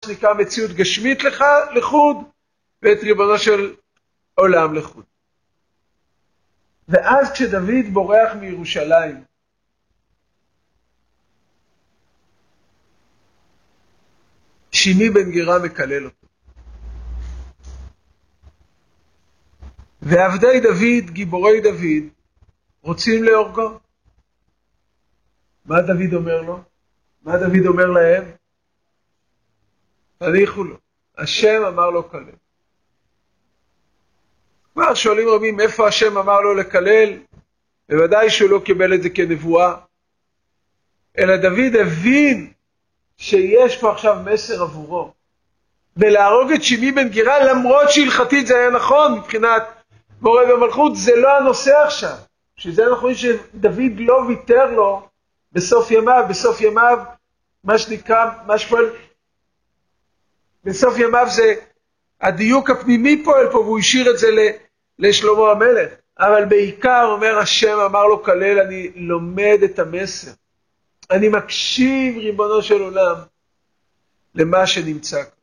שנקרא מציאות גשמית לחוד, ואת ריבונו של עולם לחוד. ואז כשדוד בורח מירושלים, שימי בן גרה מקלל אותו. ועבדי דוד, גיבורי דוד, רוצים להורגו. מה דוד אומר לו? מה דוד אומר להם? תניחו לו. השם אמר לו כלל. כבר שואלים רבים איפה השם אמר לו לקלל, בוודאי שהוא לא קיבל את זה כנבואה, אלא דוד הבין שיש פה עכשיו מסר עבורו, ולהרוג את שימי בן גרה, למרות שהלכתית זה היה נכון מבחינת מורה במלכות, זה לא הנושא עכשיו, שזה אנחנו רואים שדוד לא ויתר לו בסוף ימיו, בסוף ימיו מה שנקרא, מה שפועל בסוף ימיו זה הדיוק הפנימי פועל פה, והוא השאיר את זה לשלמה המלך. אבל בעיקר אומר השם אמר לו כלל, אני לומד את המסר, אני מקשיב ריבונו של עולם למה שנמצא כאן.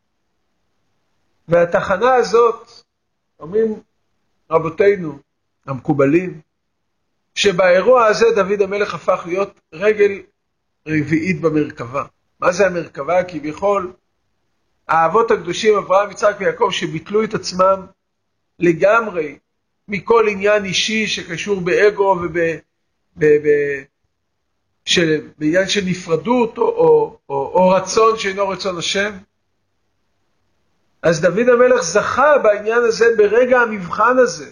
והתחנה הזאת, אומרים רבותינו המקובלים, שבאירוע הזה דוד המלך הפך להיות רגל רביעית במרכבה. מה זה המרכבה? כביכול האבות הקדושים אברהם, יצחק ויעקב, שביטלו את עצמם לגמרי מכל עניין אישי שקשור באגו בעניין של נפרדות או רצון שאינו רצון השם. אז דוד המלך זכה בעניין הזה, ברגע המבחן הזה,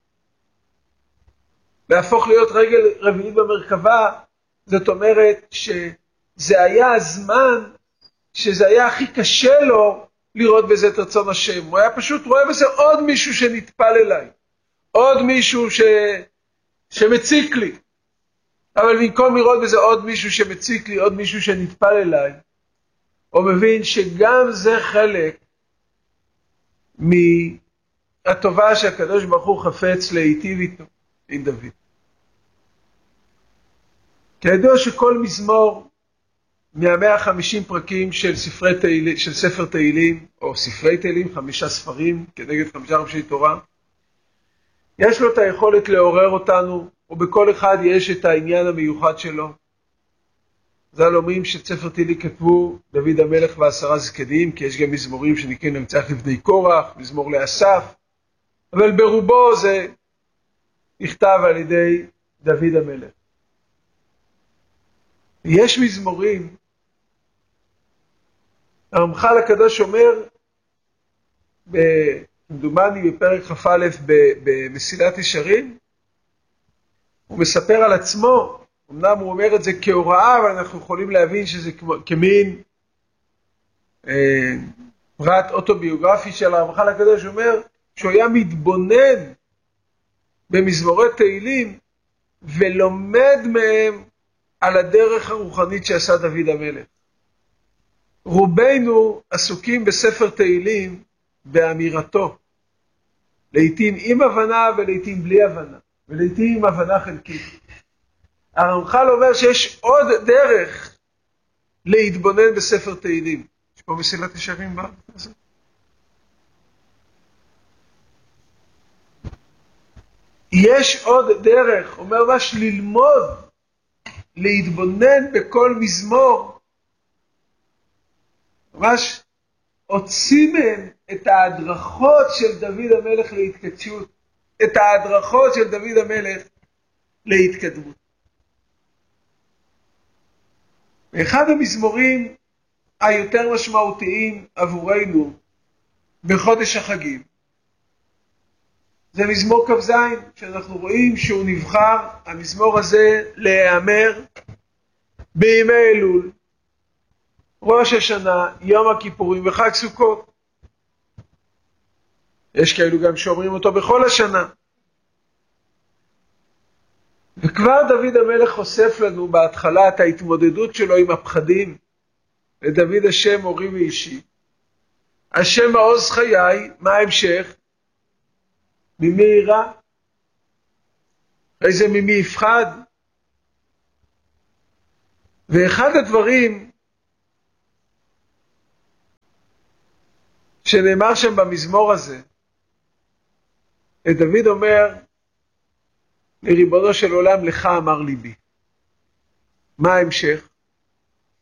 להפוך להיות רגל רביעית במרכבה. זאת אומרת שזה היה הזמן שזה היה הכי קשה לו לראות בזה את רצון השם. הוא היה פשוט רואה בזה עוד מישהו שנטפל אליי, עוד מישהו שמציק לי. אבל במקום לראות בזה עוד מישהו שמציק לי, עוד מישהו שנטפל אליי, הוא מבין שגם זה חלק מהטובה שהקדוש ברוך הוא חפץ להיטיב איתו, עם דוד. כידוע שכל מזמור מה-150 פרקים של ספר תהילים, או ספרי תהילים, 5 ספרים, כנגד 5 חומשי תורה, יש לו את היכולת לעורר אותנו, ובכל אחד יש את העניין המיוחד שלו. ז"ל אומרים שספר תהילים כתבו דוד המלך ו10 זקנים, כי יש גם מזמורים שנקראים למנצח לבני קורח, מזמור לאסף, אבל ברובו זה נכתב על ידי דוד המלך. יש מזמורים, הרמח"ל הקדוש אומר, כמדומני בפרק כ"א במסילת ישרים, הוא מספר על עצמו, אמנם הוא אומר את זה כהוראה, אבל אנחנו יכולים להבין שזה כמין פרט אוטוביוגרפי של הרמח"ל הקדוש. הוא אומר שהוא היה מתבונן במזמורי תהילים ולומד מהם על הדרך הרוחנית שעשה דוד המלך. רובנו עסוקים בספר תהילים באמירתו, לעתים עם הבנה ולעתים בלי הבנה, ולעתים עם הבנה חלקית. הרמח"ל אומר שיש עוד דרך להתבונן בספר תהילים. יש פה מסילת ישרים בזה? יש עוד דרך, אומר ממש ללמוד, להתבונן בכל מזמור, ממש הוציא מהם את ההדרכות של דוד המלך להתקדשות, את ההדרכות של דוד המלך להתקדמות. אחד המזמורים היותר משמעותיים עבורנו בחודש החגים זה מזמור כ"ז, שאנחנו רואים שהוא נבחר, המזמור הזה, להיאמר בימי אלול, ראש השנה, יום הכיפורים וחג סוכות. יש כאלו גם שאומרים אותו בכל השנה. וכבר דוד המלך חושף לנו בהתחלה את ההתמודדות שלו עם הפחדים. לדוד השם אורי ואישי, השם מעוז חיי. מה ההמשך? ממי יירא? איזה ממי יפחד? ואחד הדברים שנאמר שם במזמור הזה, דוד אומר, לריבונו של עולם, לך אמר ליבי. מה ההמשך?